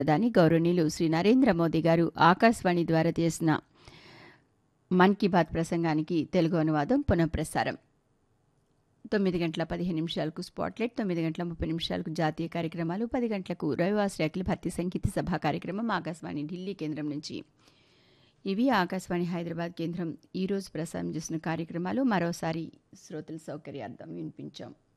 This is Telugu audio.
ప్రధాని గౌరవనీయులు శ్రీ నరేంద్ర మోదీ గారు ఆకాశవాణి ద్వారా చేసిన మన్ కీ బాత్ ప్రసంగానికి తెలుగు అనువాదం పునఃప్రసారం 9:15 స్పాట్లైట్, 9:30 జాతీయ కార్యక్రమాలు, 10 గంటలకు రవివాసరి అఖిల భారతీయ సంగీత సభా కార్యక్రమం ఆకాశవాణి ఢిల్లీ కేంద్రం నుంచి. ఇవి ఆకాశవాణి హైదరాబాద్ కేంద్రం ఈరోజు ప్రసారం చేసిన కార్యక్రమాలు. మరోసారి శ్రోతల సౌకర్యార్థం వినిపించాం.